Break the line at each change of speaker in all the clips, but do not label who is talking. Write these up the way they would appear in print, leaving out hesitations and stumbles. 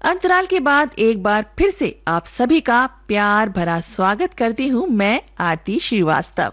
अंतराल के बाद एक बार फिर से आप सभी का प्यार भरा स्वागत करती हूँ मैं आरती श्रीवास्तव।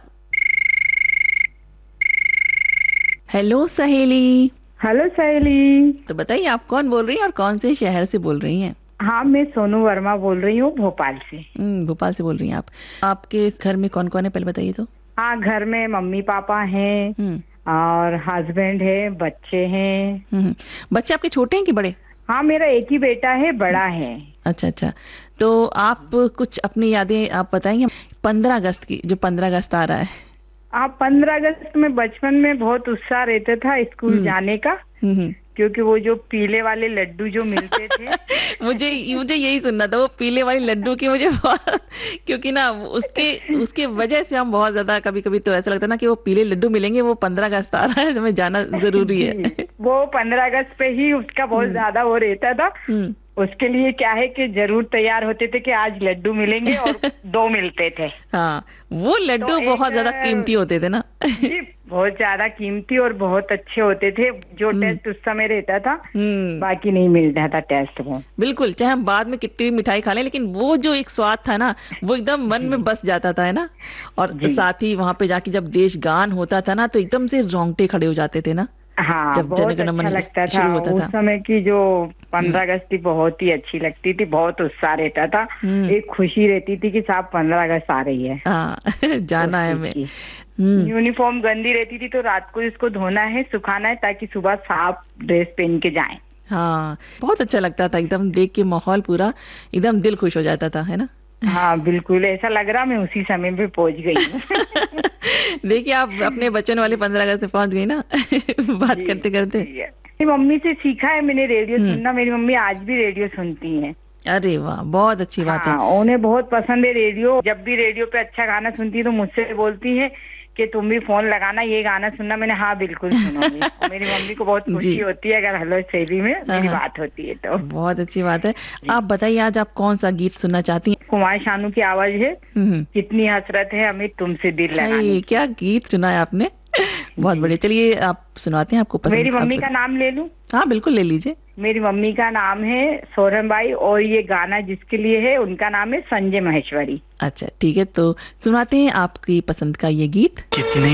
हेलो सहेली।
हेलो सहेली।
तो बताइए आप कौन बोल रही हैं और कौन से शहर से बोल रही हैं?
हाँ, मैं सोनू वर्मा बोल रही हूँ भोपाल से।
भोपाल से बोल रही हैं आप। आपके घर में कौन कौन है पहले बताइए तो।
हाँ, घर में मम्मी पापा हैं और हस्बैंड है, बच्चे हैं।
बच्चे आपके छोटे हैं कि बड़े?
हाँ, मेरा एक ही बेटा है, बड़ा है।
अच्छा अच्छा। तो आप कुछ अपनी यादें आप बताएंगे 15 अगस्त की, जो 15 अगस्त आ रहा है।
आप 15 अगस्त में बचपन में बहुत उत्साह रहता था स्कूल जाने का, क्योंकि वो जो पीले वाले लड्डू जो मिलते थे
मुझे यही सुनना था, वो पीले वाले लड्डू की मुझे क्योंकि ना उसके वजह से हम बहुत ज्यादा कभी कभी तो ऐसा लगता है ना कि वो पीले लड्डू मिलेंगे, वो 15 अगस्त आ रहा है, हमें जाना जरूरी है।
वो 15 अगस्त पे ही उसका बहुत ज्यादा वो रहता था। उसके लिए क्या है कि जरूर तैयार होते थे कि आज लड्डू मिलेंगे और 2 मिलते थे।
हाँ, वो लड्डू तो बहुत ज्यादा कीमती होते थे ना।
जी, बहुत ज्यादा कीमती और बहुत अच्छे होते थे। जो टेस्ट उस समय रहता था बाकी नहीं मिलता था टेस्ट वो।
बिल्कुल, चाहे हम बाद में कितनी भी मिठाई खा लें, लेकिन वो जो एक स्वाद था ना, वो एकदम मन में बस जाता था, है ना। और साथ ही वहां पे जाके जब देश गान होता था ना, तो एकदम से रोंगटे खड़े हो जाते थे ना।
हाँ,
जब
बहुत अच्छा लगता था। उस समय की जो 15 अगस्त थी बहुत ही अच्छी लगती थी, बहुत उत्साह रहता था, एक खुशी रहती थी कि साहब 15 अगस्त आ रही है।
जाना है हमें।
यूनिफॉर्म गंदी रहती थी तो रात को इसको धोना है, सुखाना है, ताकि सुबह साफ ड्रेस पहन के जाएं।
हाँ, बहुत अच्छा लगता था, एकदम देख के माहौल पूरा एकदम दिल खुश हो जाता था, है ना।
हाँ बिल्कुल, ऐसा लग रहा मैं उसी समय पे पहुंच गई हूँ।
देखिए आप अपने बचपन वाले 15 अगस्त से पहुंच गई ना। बात करते करते।
मेरी मम्मी से सीखा है मैंने रेडियो सुनना। मेरी मम्मी आज भी रेडियो सुनती हैं।
अरे वाह, बहुत अच्छी बात है।
उन्हें बहुत पसंद है रेडियो। जब भी रेडियो पे अच्छा गाना सुनती है तो मुझसे बोलती है कि तुम भी फोन लगाना, ये गाना सुनना। मैंने हाँ बिल्कुल सुनूंगी। और मेरी मम्मी को बहुत खुशी होती है अगर हेलो शैली में मेरी बात होती है तो।
बहुत अच्छी बात है। आप बताइए आज आप कौन सा गीत सुनना चाहती हैं?
कुमार शानू की आवाज है, कितनी हसरत है हमें तुमसे दिल लगाने।
क्या गीत सुना है आपने। बहुत बढ़िया। चलिए आप सुनाते हैं, आपको पसंद।
मेरी मम्मी का नाम ले लूं?
हाँ बिल्कुल, ले लीजिए।
मेरी मम्मी का नाम है सोरमबाई और ये गाना जिसके लिए है उनका नाम है संजय महेश्वरी।
अच्छा ठीक है, तो सुनाते हैं आपकी पसंद का ये गीत। कितने